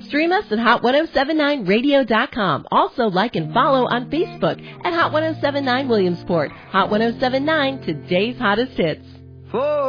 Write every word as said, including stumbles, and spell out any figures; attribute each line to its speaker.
Speaker 1: Stream us at hot ten seventy-nine radio dot com. Also like and follow on Facebook at Hot ten seventy-nine Williamsport. Hot ten seventy-nine, today's hottest hits.
Speaker 2: For